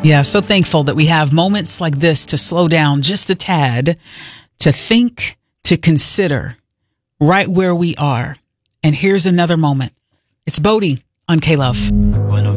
Yeah, so thankful that we have moments like this to slow down just a tad, to think, to consider right where we are. And here's another moment. It's Bodie on K-Love.